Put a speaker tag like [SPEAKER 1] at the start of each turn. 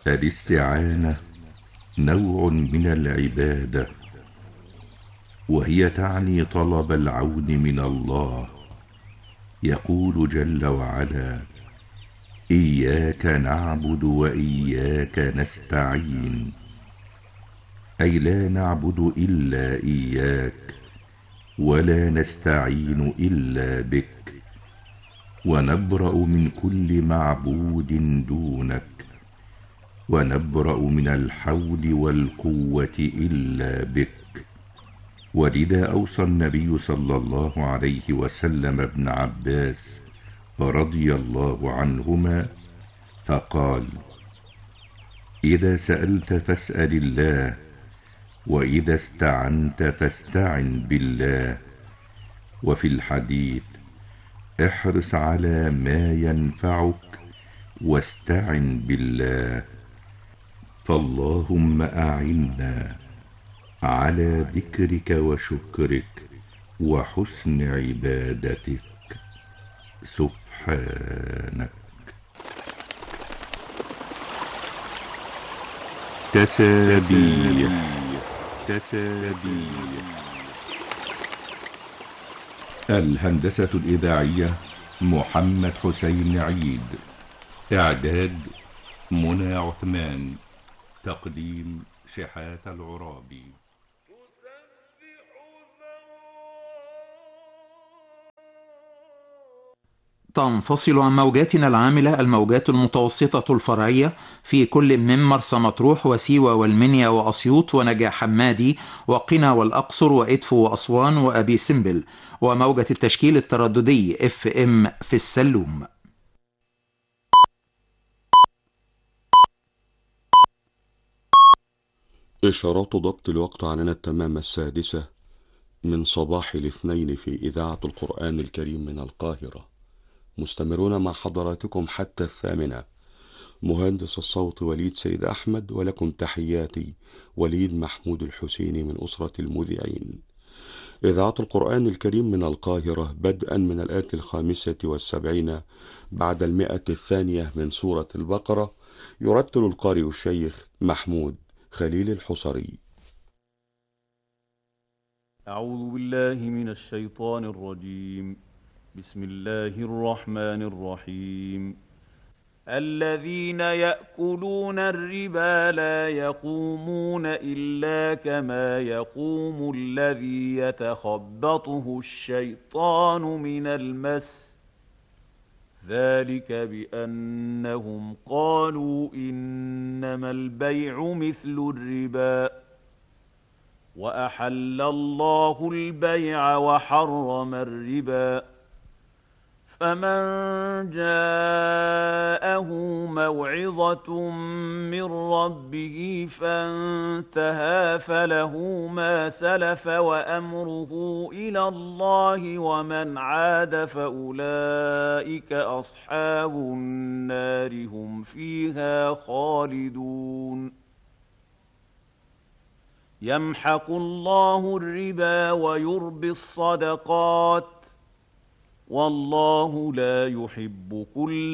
[SPEAKER 1] الاستعانة نوع من العبادة، وهي تعني طلب العون من الله. يقول جل وعلا: إياك نعبد وإياك نستعين، أي لا نعبد إلا إياك ولا نستعين إلا بك، ونبرأ من كل معبود دونك، ونبرأ من الحول والقوة إلا بك. ولذا أوصى النبي صلى الله عليه وسلم ابن عباس رضي الله عنهما فقال: إذا سألت فاسأل الله، وإذا استعنت فاستعن بالله. وفي الحديث: احرص على ما ينفعك واستعن بالله. فاللهم أعنا على ذكرك وشكرك وحسن عبادتك سبحانك. تسابيح. الهندسة الإذاعية محمد حسين عيد. إعداد منى عثمان. تقديم شحات العرابي.
[SPEAKER 2] تنفصل عن موجاتنا العاملة الموجات المتوسطة الفرعية في كل من مرسى مطروح وسيوة والمنيا وأسيوط ونجع حمادي وقنا والأقصر وإدفو وأسوان وأبي سمبل، وموجة التشكيل الترددي FM في السلوم.
[SPEAKER 3] إشارات ضبط الوقت عننا التمام 6 من صباح الاثنين في إذاعة القرآن الكريم من القاهرة. مستمرون مع حضراتكم حتى 8. مهندس الصوت وليد سيد أحمد، ولكم تحياتي وليد محمود الحسيني من أسرة المذيعين. إذاعة القرآن الكريم من القاهرة بدءا من الآية 75 بعد 100 من سورة البقرة. يرتل القارئ الشيخ محمود خليل الحصري.
[SPEAKER 4] أعوذ بالله من الشيطان الرجيم. بسم الله الرحمن الرحيم. الذين يأكلون الربا لا يقومون إلا كما يقوم الذي يتخبطه الشيطان من المس، ذلك بأنهم قالوا إنما البيع مثل الربا وأحل الله البيع وحرم الربا. فمن جاءه موعظة من ربه فانتهى فله ما سلف وأمره إلى الله، ومن عاد فأولئك أصحاب النار هم فيها خالدون. يمحق الله الربا ويربي الصدقات، والله لا يحب كل